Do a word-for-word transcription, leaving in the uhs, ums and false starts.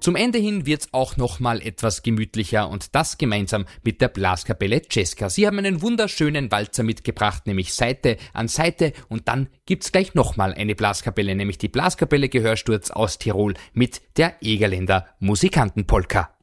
Zum Ende hin wird's auch nochmal etwas gemütlicher und das gemeinsam mit der Blaskapelle Cesca. Sie haben einen wunderschönen Walzer mitgebracht, nämlich Seite an Seite, und dann gibt's gleich nochmal eine Blaskapelle, nämlich die Blaskapelle Gehörsturz aus Tirol mit der Egerländer Musikantenpolka.